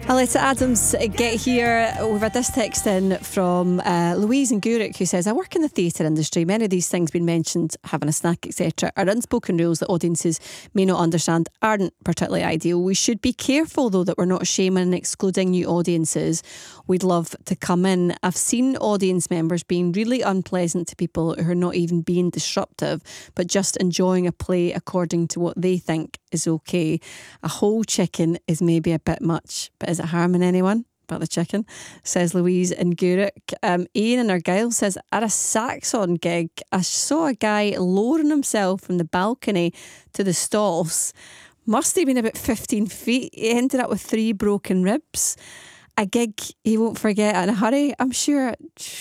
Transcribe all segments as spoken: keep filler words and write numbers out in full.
Aletta Adams, get here. We've had this text in from uh, Louise in Gourock, who says, I work in the theatre industry. Many of these things been mentioned, having a snack, et cetera, are unspoken rules that audiences may not understand, aren't particularly ideal. We should be careful, though, that we're not shaming and excluding new audiences we'd love to come in. I've seen audience members being really unpleasant to people who are not even being disruptive, but just enjoying a play according to what they think is okay. A whole chicken is maybe a bit much, but is it harming anyone? About the chicken, says Louise in Gourock. Um, Ian in Argyll says, at a Saxon gig, I saw a guy lowering himself from the balcony to the stalls. Must have been about fifteen feet. He ended up with three broken ribs. A gig he won't forget in a hurry, I'm sure.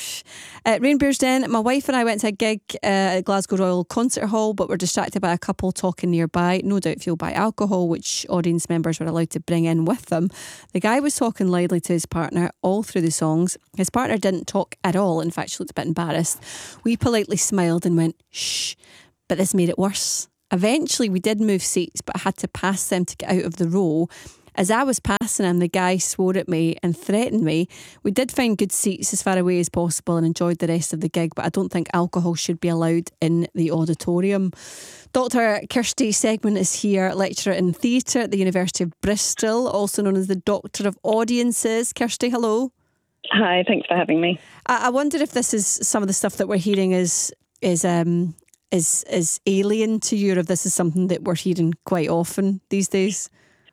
At Rainbow's Den, my wife and I went to a gig uh, at Glasgow Royal Concert Hall, but were distracted by a couple talking nearby, no doubt fueled by alcohol, which audience members were allowed to bring in with them. The guy was talking loudly to his partner all through the songs. His partner didn't talk at all. In fact, she looked a bit embarrassed. We politely smiled and went, shh, but this made it worse. Eventually, we did move seats, but I had to pass them to get out of the row. As I was passing him, the guy swore at me and threatened me. We did find good seats as far away as possible and enjoyed the rest of the gig, but I don't think alcohol should be allowed in the auditorium. Doctor Kirsty Segman is here, lecturer in theatre at the University of Bristol, also known as the Doctor of Audiences. Kirsty, hello. Hi, thanks for having me. I, I wonder if this is some of the stuff that we're hearing is is um is is alien to you, or if this is something that we're hearing quite often these days.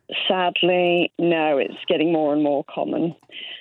Sadly, no, it's getting more and more common.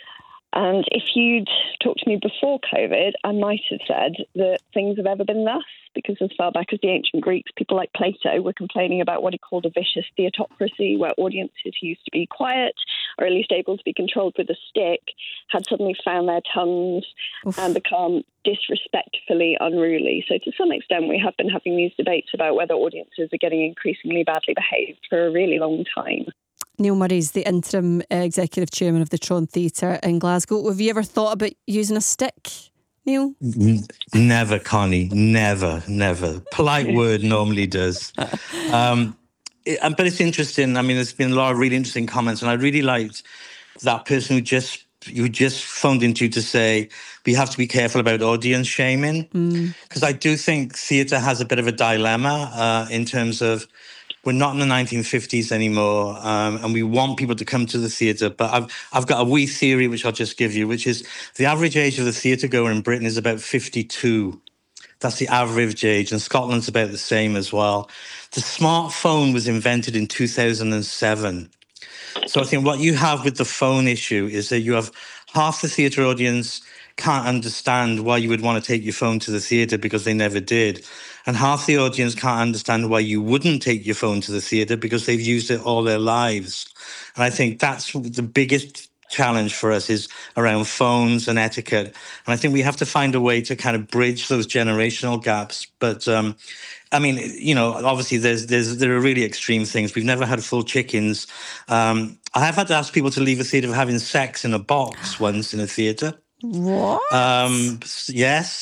And if you'd talked to me before COVID, I might have said that things have ever been thus, because as far back as the ancient Greeks, people like Plato were complaining about what he called a vicious theatocracy, where audiences who used to be quiet, or at least able to be controlled with a stick, had suddenly found their tongues Oof. and become disrespectfully unruly. So to some extent, we have been having these debates about whether audiences are getting increasingly badly behaved for a really long time. Neil Murray's the interim uh, executive chairman of the Tron Theatre in Glasgow. Have you ever thought about using a stick, Neil? Never, Connie. Never, never. Polite word normally does. Um, it, but it's interesting. I mean, there's been a lot of really interesting comments, and I really liked that person who just you just phoned into to say we have to be careful about audience shaming, because mm. I do think theatre has a bit of a dilemma uh, in terms of we're not in the nineteen fifties anymore, um, and we want people to come to the theatre. But I've I've got a wee theory which I'll just give you, which is the average age of the theatre goer in Britain is about fifty-two. That's the average age, and Scotland's about the same as well. The smartphone was invented in two thousand seven. So I think what you have with the phone issue is that you have half the theatre audience can't understand why you would want to take your phone to the theatre because they never did. And half the audience can't understand why you wouldn't take your phone to the theatre because they've used it all their lives. And I think that's the biggest challenge for us is around phones and etiquette. And I think we have to find a way to kind of bridge those generational gaps. But, um, I mean, you know, obviously there's there's there are really extreme things. We've never had full chickens. Um, I have had to ask people to leave a theatre for having sex in a box once in a theatre. What? Um, yes,